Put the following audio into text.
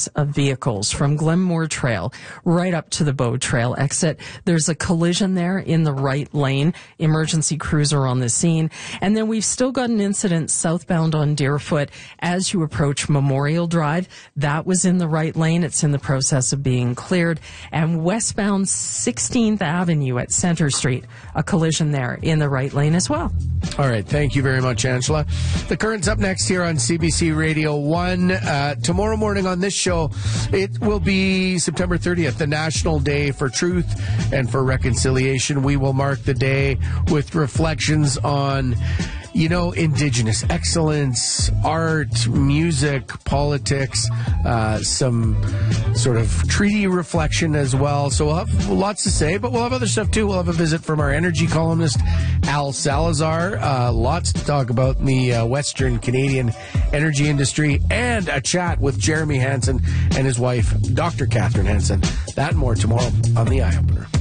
of vehicles from Glenmore Trail right up to the Bow Trail exit. There's a collision there in the right lane. Emergency crews are on the scene. And then we've still got an incident southbound on Deerfoot as you approach Memorial Drive. That was in the right lane. It's in the process of being cleared. And westbound 16th Avenue at Center Street, a collision there in the right lane as well. All right. Thank you very much, Angela. The Current's up next here on CBC Radio 1. Tomorrow morning on this show, it will be September 30th, the National Day for Truth and for Reconciliation. We will mark the day with reflections on, Indigenous excellence, art, music, politics, some sort of treaty reflection as well. So we'll have lots to say, but we'll have other stuff too. We'll have a visit from our energy columnist, Al Salazar. Lots to talk about in the Western Canadian energy industry, and a chat with Jeremy Hansen and his wife, Dr. Catherine Hansen. That and more tomorrow on The Eye Opener.